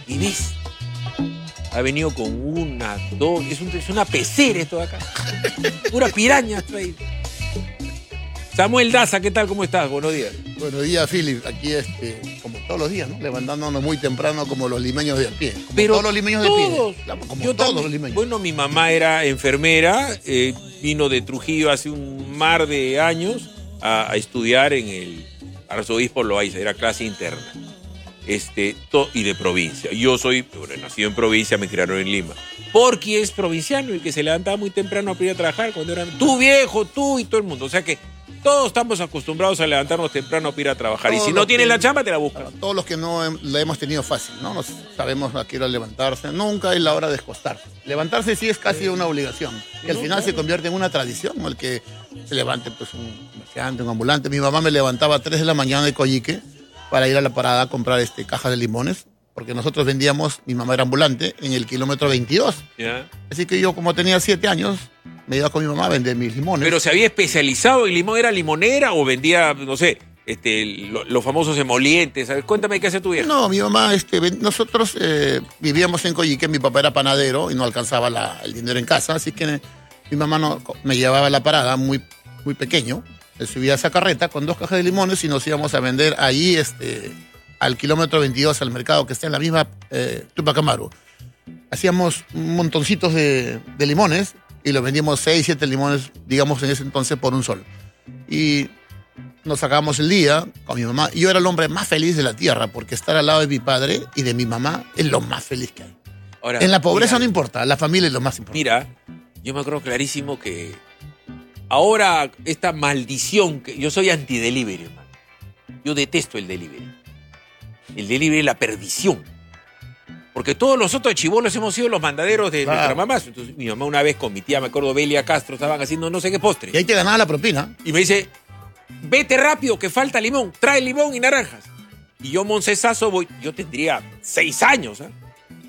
Y ves, ha venido con una, dos, es una pecera esto de acá. Pura piraña traído. Samuel Daza, ¿qué tal? ¿Cómo estás? Buenos días. Buenos días, Philip. Aquí, como todos los días, ¿no? Levantándonos muy temprano como los limeños de a pie. Como Pero todos los limeños de todos. pie. Claro, como Yo todos también. los limeños. Bueno, mi mamá era enfermera, vino de Trujillo hace un mar de años a estudiar en el Arzobispo Loaiza, era clase interna. Y de provincia. Yo soy, nacido en provincia, me criaron en Lima. Porqui es provinciano y que se levantaba muy temprano para ir a trabajar cuando eran tú viejo, tú y todo el mundo. O sea que todos estamos acostumbrados a levantarnos temprano para ir a trabajar. Todos y si no tienes que- la chamba, te la buscan. Todos los que no la hemos tenido fácil, ¿no? No sabemos a qué hora levantarse. Nunca es la hora de acostarse. Levantarse sí es casi una obligación. Y al final se convierte en una tradición, ¿no? El que se levante, pues, un comerciante, un ambulante. Mi mamá me levantaba a 3 de la mañana de Coyique para ir a la parada a comprar cajas de limones, porque nosotros vendíamos, mi mamá era ambulante, en el kilómetro 22. ¿Ya? Así que yo, como tenía 7 años, me iba con mi mamá a vender mis limones. Pero se había especializado en limón, ¿era limonera o vendía, no sé, los famosos emolientes? ¿Sabes? Cuéntame qué hace tu vieja. No, mi mamá, nosotros vivíamos en Coyique, mi papá era panadero y no alcanzaba el dinero en casa, así que mi mamá me llevaba a la parada muy, muy pequeño. Él subía a esa carreta con 2 cajas de limones y nos íbamos a vender ahí, al kilómetro 22, al mercado que está en la misma Tupac Amaru. Hacíamos montoncitos de limones y los vendíamos 6, 7 limones, digamos, en ese entonces por un sol. Y nos sacábamos el día con mi mamá. Y yo era el hombre más feliz de la tierra, porque estar al lado de mi padre y de mi mamá es lo más feliz que hay. Ahora, En la pobreza mira, no importa, la familia es lo más importante. Mira, yo me acuerdo clarísimo que ahora esta maldición, que yo soy anti-delivery, hermano. Yo detesto el delivery. El delivery es la perdición. Porque todos nosotros de chibolos hemos sido los mandaderos de Claro. nuestras mamás. Entonces, mi mamá una vez con mi tía, me acuerdo, Belia Castro, estaban haciendo no sé qué postre. Y ahí te ganaba la propina. Y me dice, vete rápido, que falta limón. Trae limón y naranjas. Y yo, moncesazo, voy. Yo tendría 6 años, ¿ah?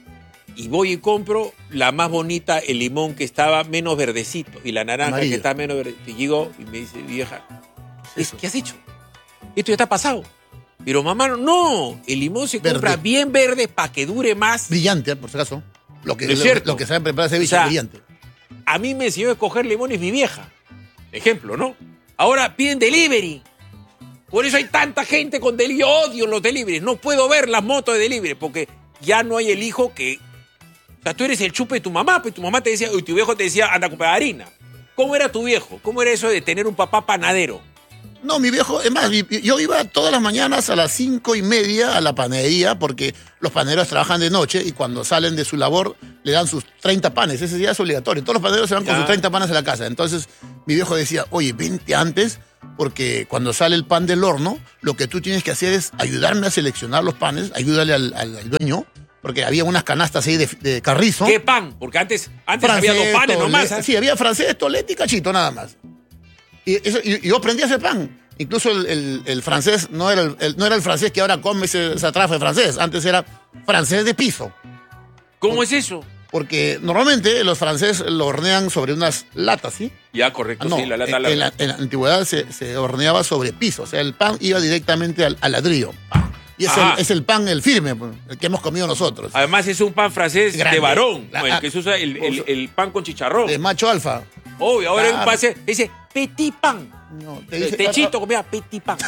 Y voy y compro la más bonita, el limón que estaba menos verdecito y la naranja Amarillo. que está menos verdecito. Y llego y me dice, vieja, Eso. ¿qué has hecho? Esto ya está pasado. Pero mamá, no, el limón se Verde. compra bien verde para que dure más. Brillante, por si acaso. Lo que, ¿No es cierto? lo que saben preparar ceviche O sea, es brillante. A mí me enseñó a escoger limones mi vieja. Ejemplo, ¿no? Ahora piden delivery. Por eso hay tanta gente con delivery. Yo odio los deliveries. No puedo ver las motos de delivery porque ya no hay el hijo que... O sea, tú eres el chupe de tu mamá, pues tu mamá te decía, y tu viejo te decía, anda a comprar harina. ¿Cómo era tu viejo? ¿Cómo era eso de tener un papá panadero? No, mi viejo, es más, yo iba todas las mañanas a las 5:30 a la panadería porque los panaderos trabajan de noche y cuando salen de su labor le dan sus 30 panes. Ese día es obligatorio. Todos los panaderos se van con Ya. sus 30 panes a la casa. Entonces mi viejo decía, oye, vente antes porque cuando sale el pan del horno, lo que tú tienes que hacer es ayudarme a seleccionar los panes, ayúdale al dueño, porque había unas canastas ahí de carrizo. ¿Qué pan? Porque antes había 2 panes Tolet- nomás. ¿Ah? Sí, había francés, tolet y cachito, nada más. Y yo aprendí a hacer pan. Incluso el francés no era no era el francés que ahora come esa trafa de francés. Antes era francés de piso. ¿Cómo es eso? Porque normalmente los franceses lo hornean sobre unas latas, ¿sí? Ya, correcto, No, sí, la lata en larga. la antigüedad se horneaba sobre piso. O sea, el pan iba directamente al ladrillo. ¡Pam! Y Ajá. es el pan, el firme, pues, el que hemos comido nosotros. Además es un pan francés Grande. de varón, La- ¿no? El que se usa el pan con chicharrón. De macho alfa. Obvio, ahora Claro. un pan dice petit pan. No, te dice- Techito comía petit pan.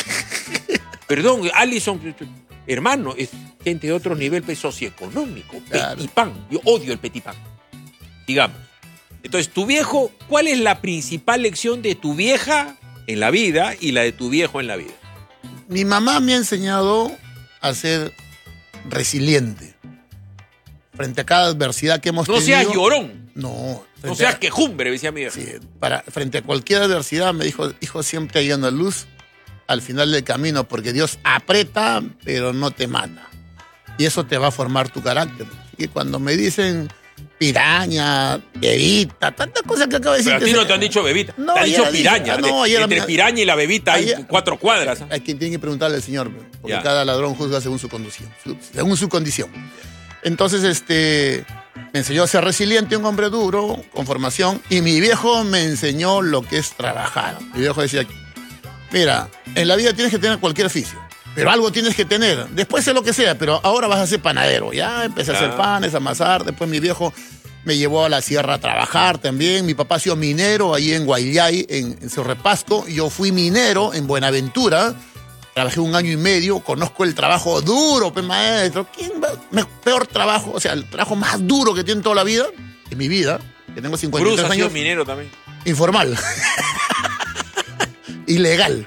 Perdón, Alison, hermano, es gente de otro nivel pues, socioeconómico. Claro. Petit pan. Yo odio el petit pan. Digamos. Entonces, tu viejo, ¿cuál es la principal lección de tu vieja en la vida y la de tu viejo en la vida? Mi mamá me ha enseñado a ser resiliente. Frente a cada adversidad que hemos No tenido. seas llorón, No. no frente seas a- quejumbre, decía mi vieja. sí, frente a cualquier adversidad me dijo, hijo, siempre hay una luz al final del camino, porque Dios aprieta, pero no te mata. Y eso te va a formar tu carácter. Y cuando me dicen piraña, bebita, tantas cosas que acabo de decir. Pero a ti que no se- te han dicho bebita, No, te han ayer dicho dije, piraña. no, ayer Entre a mí- piraña y la bebita hay ayer- 4 cuadras. ¿Ah? Hay quien tiene que preguntarle al Señor, porque Ya. cada ladrón juzga según su condición. Según su condición. Entonces, me enseñó a ser resiliente, un hombre duro, con formación, y mi viejo me enseñó lo que es trabajar. Mi viejo decía, mira, en la vida tienes que tener cualquier oficio, pero algo tienes que tener. Después sé lo que sea, pero ahora vas a ser panadero. Ya empecé a hacer panes, a amasar. Después mi viejo me llevó a la sierra a trabajar también. Mi papá ha sido minero ahí en Guayllay, en Cerro Pasco. Yo fui minero en Buenaventura. Trabajé 1 año y medio. Conozco el trabajo duro, pues, maestro. Peor trabajo, o sea, el trabajo más duro que tiene en toda la vida, en mi vida, que tengo 53 Cruz ha sido años. minero también. Informal. Ilegal.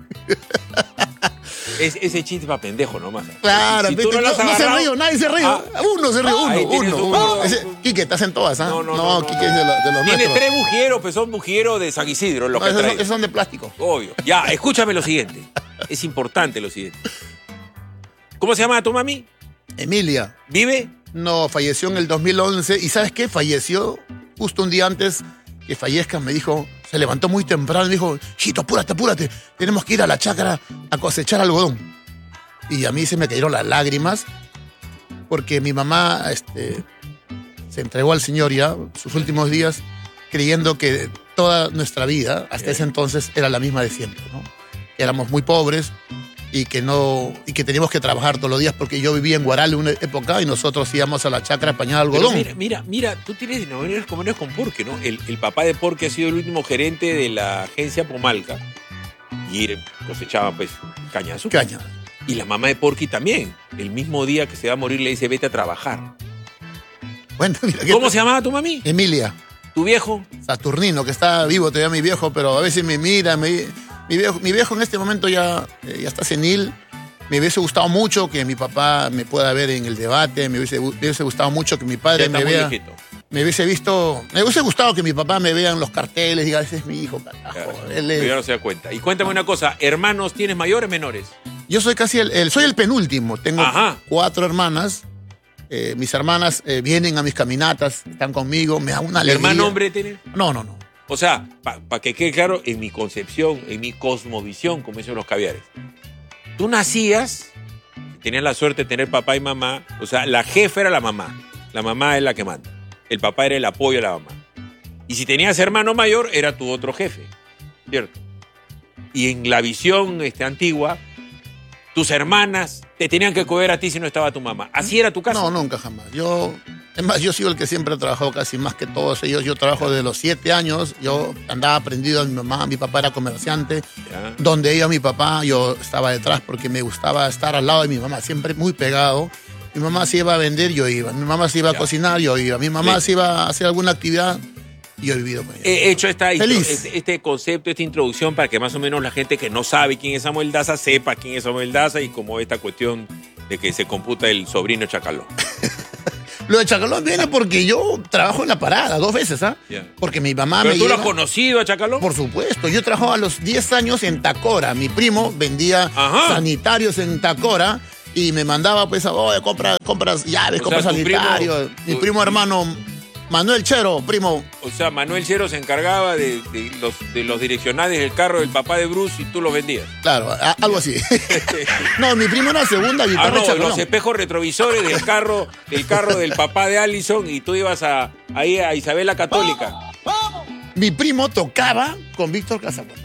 Ese chiste para pendejo nomás. Claro, Si tú no, lo has se agarrado- ríe, nadie se ríe. Uno se ríe, ahí tienes uno. uno. Quique, estás en todas, ¿ah? No, Quique es de los Tiene nuestros. 3 bujeros, pues son bujeros de San Isidro, los No, que esos, trae. esos son de plástico. Obvio. Ya, escúchame lo siguiente. Es importante lo siguiente. ¿Cómo se llama tu mami? Emilia, ¿Vive? no, falleció en el 2011. ¿Y sabes qué? Falleció justo un día antes que fallezca. Me dijo, se levantó muy temprano y me dijo, hijito, apúrate, apúrate. Tenemos que ir a la chacra a cosechar algodón. Y a mí se me cayeron las lágrimas porque mi mamá se entregó al Señor ya sus últimos días creyendo que toda nuestra vida, hasta ese entonces, era la misma de siempre, ¿no? Que éramos muy pobres y que teníamos que trabajar todos los días porque yo vivía en Guaral en una época y nosotros íbamos a la chacra a pañar Pero algodón. mira, tú tienes novelas comunes con Porque, ¿no? El papá de Porque ha sido el último gerente de la agencia Pomalca y cosechaban pues caña de azúcar. Caña. Y la mamá de Porky también. El mismo día que se va a morir le dice, vete a trabajar. Bueno, mira, ¿Cómo se llamaba tu mami? Emilia, ¿Tu viejo? Saturnino, que está vivo todavía mi viejo, pero a veces me mira, mi viejo en este momento ya está senil. Me hubiese gustado mucho que mi papá me pueda ver en el debate, me hubiese gustado mucho que mi Ya padre está me muy vea. viejito. Me hubiese gustado que mi papá me vea en los carteles y diga, ese es mi hijo, carajo. Claro, Él es- pero ya no se da cuenta. Y cuéntame una cosa, ¿hermanos tienes mayores o menores? Yo soy casi soy el penúltimo. Tengo Ajá. 4 hermanas. Mis hermanas vienen a mis caminatas, están conmigo, me da una alegría. ¿Hermano hombre tienes? No. O sea, para que quede claro, en mi concepción, en mi cosmovisión, como dicen los caviares, tú nacías, tenías la suerte de tener papá y mamá, o sea, la jefa era la mamá es la que manda, el papá era el apoyo a la mamá. Y si tenías hermano mayor, era tu otro jefe, ¿cierto? Y en la visión antigua, tus hermanas te tenían que coger a ti si no estaba tu mamá. ¿Así era tu casa? No, nunca jamás. Es más, yo soy el que siempre ha trabajado casi más que todos ellos. Yo trabajo desde los 7 años. Yo andaba aprendido de mi mamá. Mi papá era comerciante. Ya. Donde iba mi papá, yo estaba detrás porque me gustaba estar al lado de mi mamá, siempre muy pegado. Mi mamá se iba a vender, yo iba. Mi mamá se iba a Ya. cocinar, yo iba. Mi mamá Sí. se iba a hacer alguna actividad, yo he vivido con ella. He hecho Feliz. este concepto, esta introducción para que más o menos la gente que no sabe quién es Samuel Daza sepa quién es Samuel Daza y como esta cuestión de que se computa el sobrino Chacalón. Lo de Chacalón viene porque yo trabajo en la parada 2 veces, ¿ah? Ya. Porque mi mamá ¿Pero me tú lo has lleva... conocido a Chacalón? Por supuesto, yo trabajaba a los 10 años en Tacora. Mi primo vendía Ajá. sanitarios en Tacora y me mandaba pues, oye, compras llaves, O compras sea, tu primo- sanitarios. Mi tu- primo hermano Manuel Chero, primo, O sea, Manuel Cero se encargaba de los direccionales del carro del papá de Bruce y tú los vendías. claro, algo así. No, mi primo era segunda Ah, guitarra no, Chacalón. los espejos retrovisores del carro del papá de Allison y tú ibas ahí a Isabel la Católica. Mi primo tocaba con Víctor Casabuena,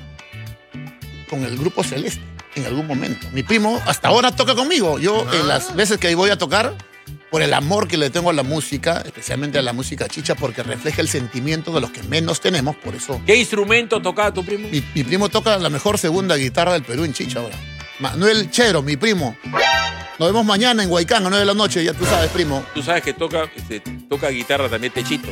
con el grupo Celeste, en algún momento. Mi primo hasta ahora toca conmigo. Yo, en las veces que voy a tocar, por el amor que le tengo a la música, especialmente a la música chicha, porque refleja el sentimiento de los que menos tenemos, por eso. ¿Qué instrumento tocaba tu primo? Mi primo toca la mejor segunda guitarra del Perú en chicha ahora. Manuel Chero, mi primo. Nos vemos mañana en Huaycán a 9 de la noche, ya tú sabes, primo. Tú sabes que toca guitarra también Techito.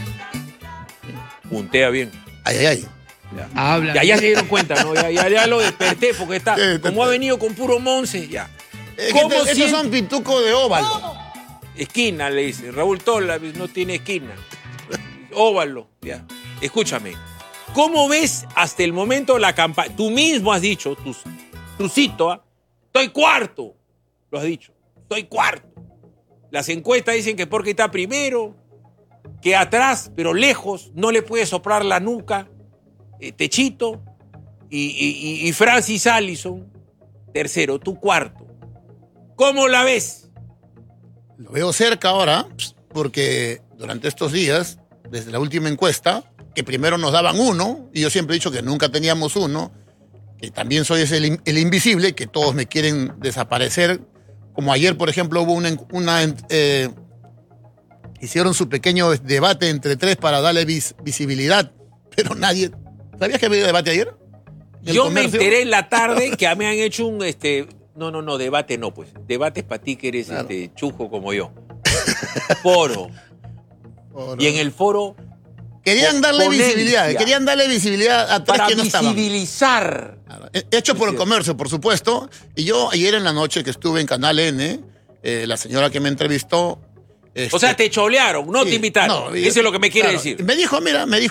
Puntea bien. Ay, ay, ay. Habla. Ya se dieron cuenta, ¿no? Ya lo desperté porque está. Sí, Como ha venido con puro Monse, ya. Es que ¿Cómo estos siente? son pitucos de óvalo. Esquina, le dice. Raúl Tola no tiene esquina. Óvalo, ya. Escúchame. ¿Cómo ves hasta el momento la campaña? Tú mismo has dicho, tu cito, ¿ah? Estoy cuarto. Lo has dicho. Estoy cuarto. Las encuestas dicen que porque está primero, que atrás, pero lejos, no le puede soplar la nuca, Techito y Francis Allison, tercero, tú cuarto. ¿Cómo la ves? Lo veo cerca ahora, porque durante estos días, desde la última encuesta, que primero nos daban 1, y yo siempre he dicho que nunca teníamos 1, que también soy el invisible, que todos me quieren desaparecer. Como ayer, por ejemplo, hubo hicieron su pequeño debate entre tres para darle visibilidad, pero nadie... ¿Sabías que había debate ayer? Yo me enteré en la tarde que me han hecho un... No, debate no, pues. Debate es para ti que eres claro. Chujo como yo. Foro. Y en el foro... Querían darle visibilidad a tres para que no estaban. visibilizar. Claro. Hecho por el comercio, por supuesto. Y yo ayer en la noche que estuve en Canal N, la señora que me entrevistó... o sea, te cholearon, no sí, te invitaron. No, eso es lo que me quiere claro, decir. Me dijo,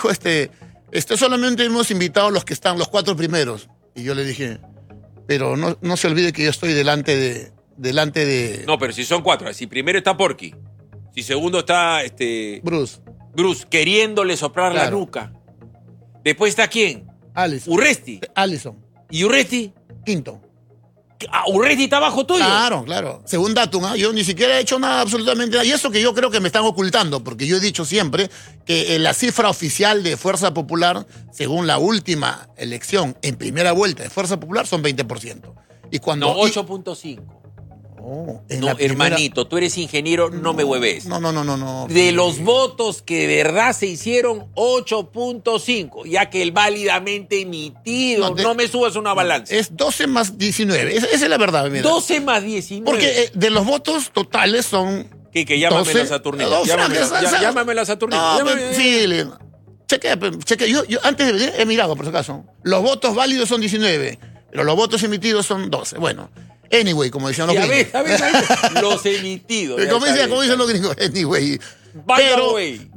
solamente hemos invitado a los que están, los 4 primeros. Y yo le dije, pero no se olvide que yo estoy delante de... No, pero si son 4. Si primero está Porky, si segundo está Bruce queriéndole soplar la nuca. Después está ¿quién? Allison. Urresti. Allison. ¿Y Urresti? Quinto. Urresti está abajo tuyo. Claro. Según Datum, yo ni siquiera he hecho nada, absolutamente nada. Y eso que yo creo que me están ocultando, porque yo he dicho siempre que la cifra oficial de Fuerza Popular, según la última elección en primera vuelta de Fuerza Popular, son 20%. Y cuando... No, 8.5. No, hermanito, tú eres ingeniero, no me hueves. No. De los votos que de verdad se hicieron, 8.5, ya que el válidamente emitido, no me subas una balanza. Es 12 más 19, esa es la verdad. Mira. 12 más 19. Porque de los votos totales son... Que llámame la Saturnina. Llámame la Saturnina. Sí, chequea. Yo antes de venir he mirado, por si acaso. Los votos válidos son 19, pero los votos emitidos son 12. Bueno... Anyway, como decían los gringos. A ver, los emitidos. Como dicen los gringos, anyway. Pero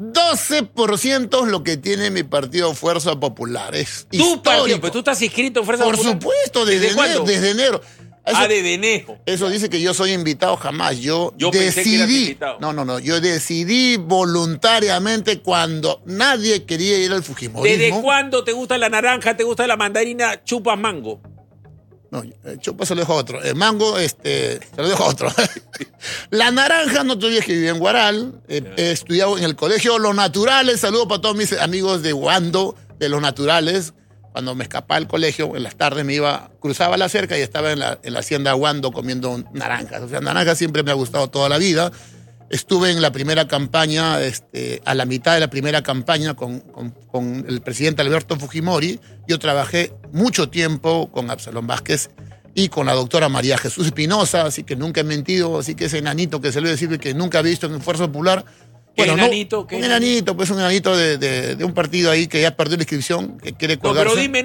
12% es lo que tiene mi partido Fuerza Popular. Es tu partido, pero tú estás inscrito en Fuerza Popular. Por supuesto, desde enero. Eso, desde enero. Eso dice que yo soy invitado jamás. Yo pensé que eras decidí. invitado. No. Yo decidí voluntariamente cuando nadie quería ir al fujimorismo. ¿Desde cuándo te gusta la naranja, te gusta la mandarina, chupas mango? No, chupa se lo dejo a otro. El mango, se lo dejo a otro. La naranja, no te olvides que viví en Guaral. He estudiado en el colegio Los Naturales. Saludos para todos mis amigos de Guando, de Los Naturales. Cuando me escapaba del colegio, en las tardes cruzaba la cerca y estaba en la hacienda Guando comiendo naranjas. O sea, naranja siempre me ha gustado toda la vida. Estuve en la primera campaña, a la mitad de la primera campaña con el presidente Alberto Fujimori. Yo trabajé mucho tiempo con Absalón Vázquez y con la doctora María Jesús Espinosa, así que nunca he mentido, así que ese enanito que se le decir que nunca he visto en Fuerza Popular. Bueno, enanito? Un enanito de un partido ahí que ya perdió la inscripción, que quiere colgarse. No, pero dime